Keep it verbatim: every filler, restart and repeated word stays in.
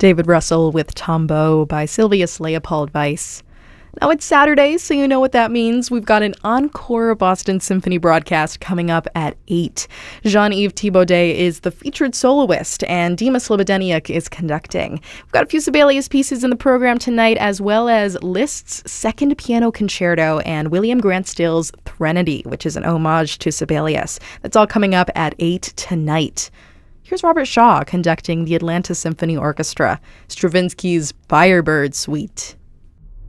David Russell with Tombeau by Sylvius Leopold Weiss. Now it's Saturday, so you know what that means. We've got an encore Boston Symphony broadcast coming up at eight. Jean-Yves Thibaudet is the featured soloist, and Dima Slobodeniuk is conducting. We've got a few Sibelius pieces in the program tonight, as well as Liszt's Second Piano Concerto and William Grant Still's Threnody, which is an homage to Sibelius. That's all coming up at eight tonight. Here's Robert Shaw conducting the Atlanta Symphony Orchestra, Stravinsky's Firebird Suite.